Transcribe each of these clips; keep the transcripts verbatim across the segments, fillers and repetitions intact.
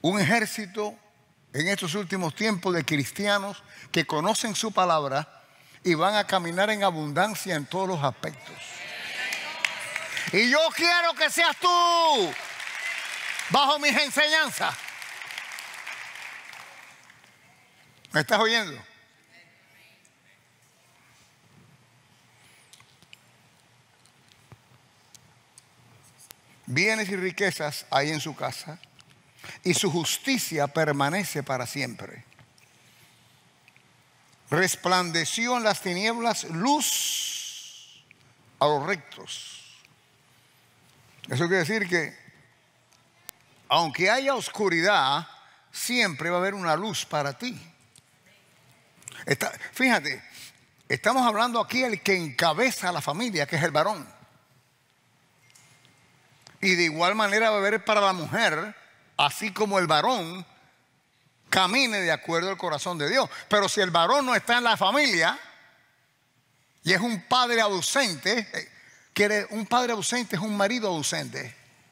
un ejército en estos últimos tiempos de cristianos que conocen su palabra y van a caminar en abundancia en todos los aspectos. Y yo quiero que seas tú bajo mis enseñanzas. ¿Me estás oyendo? Bienes y riquezas hay en su casa, y su justicia permanece para siempre. Resplandeció en las tinieblas luz a los rectos. Eso quiere decir que aunque haya oscuridad, siempre va a haber una luz para ti. Está, fíjate, estamos hablando aquí del que encabeza a la familia, que es el varón. Y de igual manera va a haber para la mujer, así como el varón camine de acuerdo al corazón de Dios. Pero si el varón no está en la familia y es un padre ausente, quiere, un padre ausente es un marido ausente.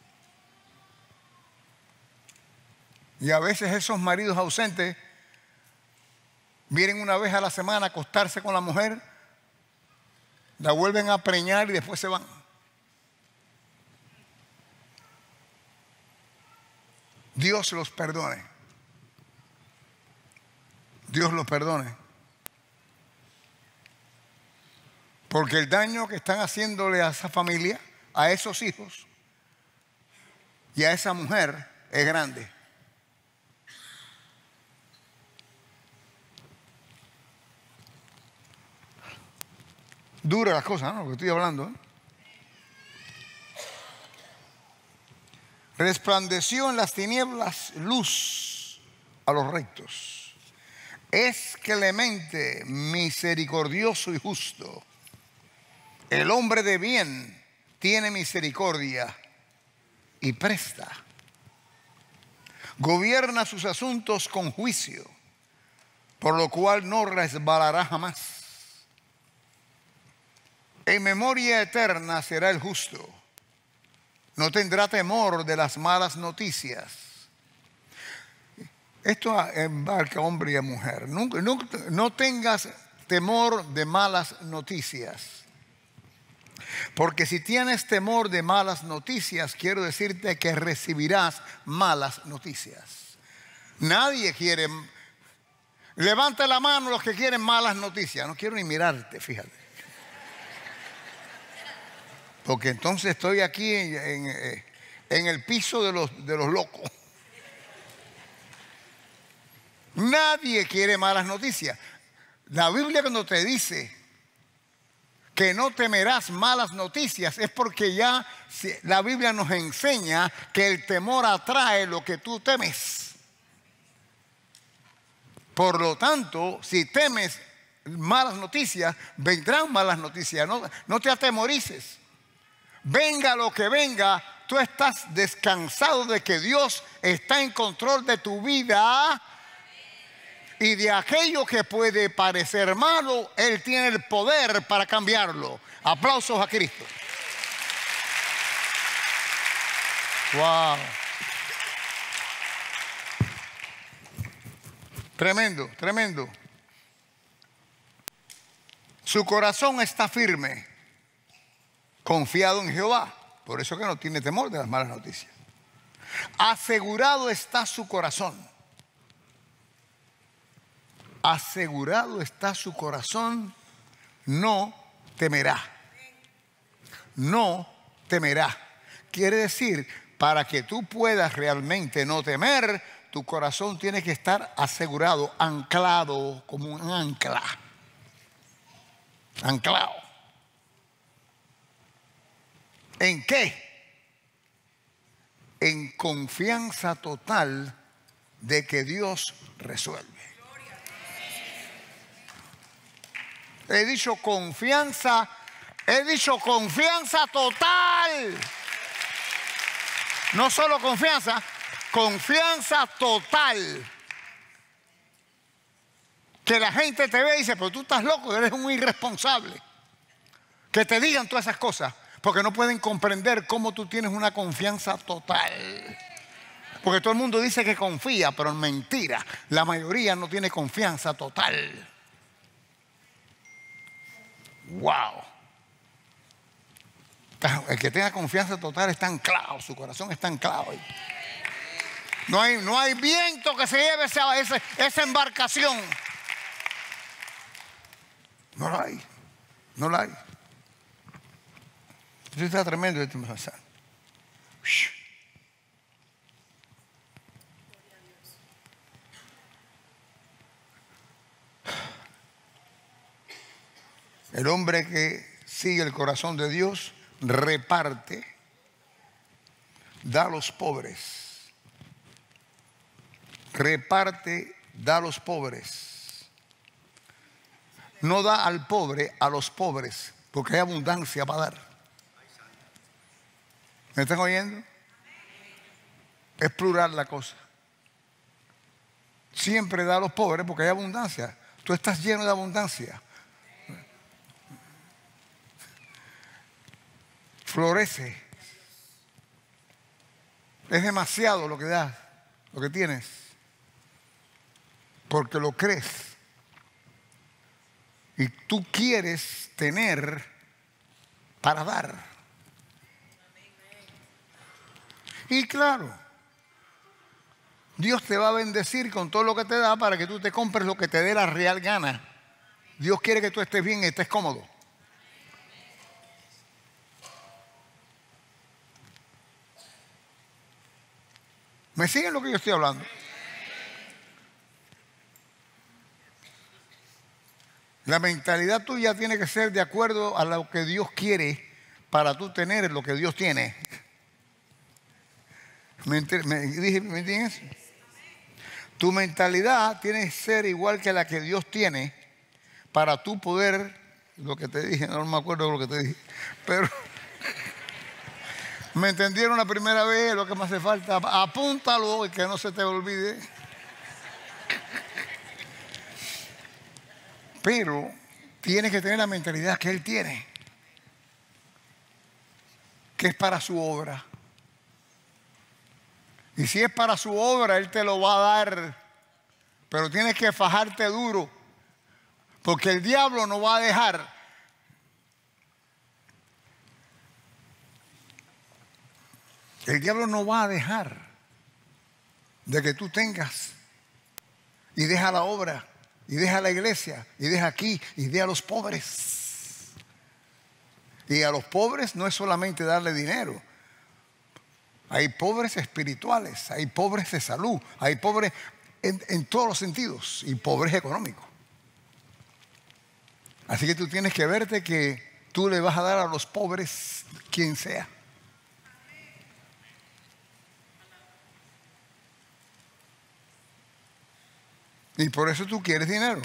Y a veces esos maridos ausentes vienen una vez a la semana a acostarse con la mujer, la vuelven a preñar y después se van. Dios los perdone. Dios los perdone. Porque el daño que están haciéndole a esa familia, a esos hijos y a esa mujer es grande. Dura las cosas, ¿no? Lo que estoy hablando, ¿eh? Resplandeció en las tinieblas luz a los rectos. Es clemente, misericordioso y justo. El hombre de bien tiene misericordia y presta. Gobierna sus asuntos con juicio, por lo cual no resbalará jamás. En memoria eterna será el justo. No tendrá temor de las malas noticias. Esto embarca a hombre y a mujer. No, no, no tengas temor de malas noticias. Porque si tienes temor de malas noticias, quiero decirte que recibirás malas noticias. Nadie quiere. Levanta la mano los que quieren malas noticias. No quiero ni mirarte, fíjate. Porque entonces estoy aquí en, en, en el piso de los, de los locos. Nadie quiere malas noticias. La Biblia cuando te dice que no temerás malas noticias es porque ya la Biblia nos enseña que el temor atrae lo que tú temes. Por lo tanto, si temes malas noticias, vendrán malas noticias. No, no te atemorices. Venga lo que venga, tú estás descansado de que Dios está en control de tu vida y de aquello que puede parecer malo, Él tiene el poder para cambiarlo. Aplausos a Cristo. Wow. Tremendo, tremendo. Su corazón está firme, confiado en Jehová, por eso que no tiene temor de las malas noticias. Asegurado está su corazón. Asegurado está su corazón, no temerá. No temerá. Quiere decir, para que tú puedas realmente no temer, tu corazón tiene que estar asegurado, anclado como un ancla. Anclado. ¿En qué? En confianza total de que Dios resuelve. He dicho confianza, he dicho confianza total. No solo confianza, confianza total. Que la gente te ve y dice, pero tú estás loco, eres un irresponsable. Que te digan todas esas cosas. Porque no pueden comprender cómo tú tienes una confianza total. Porque todo el mundo dice que confía, pero es mentira. La mayoría no tiene confianza total. Wow. El que tenga confianza total está anclado, su corazón está anclado. No hay, no hay viento que se lleve esa, esa, esa embarcación. No la hay. No la hay. Esto está tremendo. Esto me pasa. El hombre que sigue el corazón de Dios reparte, da a los pobres. Reparte, da a los pobres. No da al pobre, a los pobres, porque hay abundancia para dar. ¿Me están oyendo? Es plural la cosa. Siempre da a los pobres porque hay abundancia. Tú estás lleno de abundancia. Florece. Es demasiado lo que das, lo que tienes, porque lo crees. Y tú quieres tener para dar. Y claro, Dios te va a bendecir con todo lo que te da para que tú te compres lo que te dé la real gana. Dios quiere que tú estés bien y estés cómodo. ¿Me siguen lo que yo estoy hablando? La mentalidad tuya tiene que ser de acuerdo a lo que Dios quiere para tú tener lo que Dios tiene. ¿Me, me, dije, ¿me entiendes? Tu mentalidad tiene que ser igual que la que Dios tiene para tú poder, lo que te dije, no me acuerdo lo que te dije, pero me entendieron la primera vez, lo que me hace falta, apúntalo y que no se te olvide. Pero tienes que tener la mentalidad que Él tiene, que es para su obra. Y si es para su obra, Él te lo va a dar, pero tienes que fajarte duro, porque el diablo no va a dejar. El diablo no va a dejar de que tú tengas y deja la obra y deja la iglesia y deja aquí y deja a los pobres. Y a los pobres no es solamente darle dinero. Hay pobres espirituales, hay pobres de salud, hay pobres en, en todos los sentidos y pobres económicos. Así que tú tienes que verte que tú le vas a dar a los pobres quien sea. Y por eso tú quieres dinero.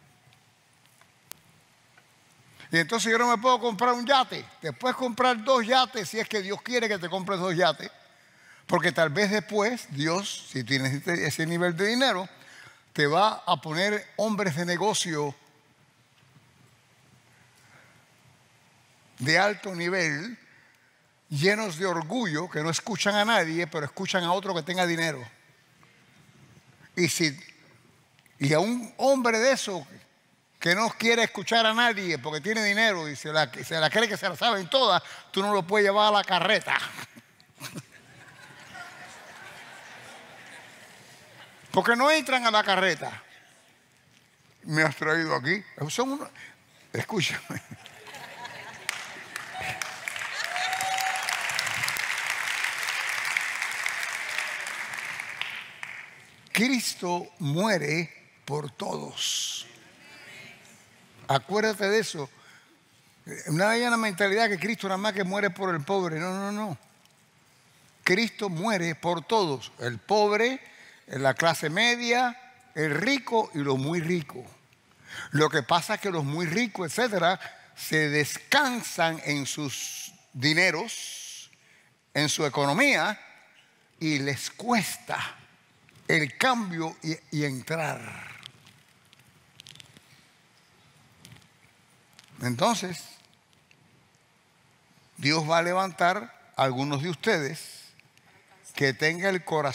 Y entonces yo no me puedo comprar un yate. Te puedes comprar dos yates si es que Dios quiere que te compres dos yates. Porque tal vez después Dios, si tienes ese nivel de dinero, te va a poner hombres de negocio de alto nivel, llenos de orgullo, que no escuchan a nadie, pero escuchan a otro que tenga dinero. Y si Y a un hombre de eso que no quiere escuchar a nadie porque tiene dinero y se la, se la cree que se la saben todas, tú no lo puedes llevar a la carreta. Porque no entran a la carreta. Me has traído aquí. Son unos... Escúchame. Cristo muere por todos. Acuérdate de eso. No hay una mentalidad que Cristo nada más que muere por el pobre. No, no, no. Cristo muere por todos. El pobre, la clase media, el rico y los muy ricos. Lo que pasa es que los muy ricos, etcétera, se descansan en sus dineros, en su economía, y les cuesta el cambio y, y entrar. Entonces, Dios va a levantar a algunos de ustedes que tengan el corazón